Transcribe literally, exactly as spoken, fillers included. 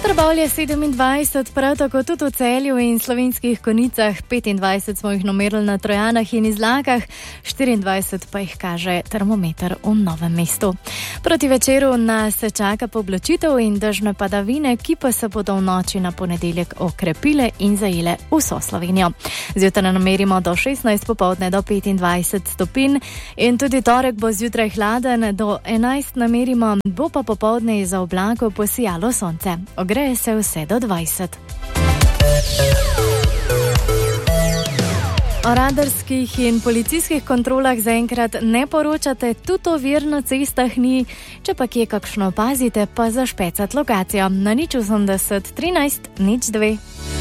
Trbovlje sedemindvajset, prav tako tudi v Celju in Slovenskih Konjicah, petindvajset smo jih namerili na Trojanah in Izlakah, štiriindvajset pa jih kaže termometer v Novem mestu. Proti večeru nas čaka pooblačitev in dežne padavine, ki pa se bodo v noči na ponedeljek okrepile in zajele vso Slovenijo. Zjutraj namerimo do šestnajst, popoldne do petindvajset stopinj in tudi torek bo zjutraj hladen, do enajst namerimo, bo pa popoldne iz oblakov posijalo sonce. Ogreje se vse do dvajset. O radarskih in policijskih kontrolah zaenkrat ne poročate, tudi ovir na cestah ni, če pa kje kakšno opazite, pa zašpecat lokacijo na nič osemdeset trinajst nič dve.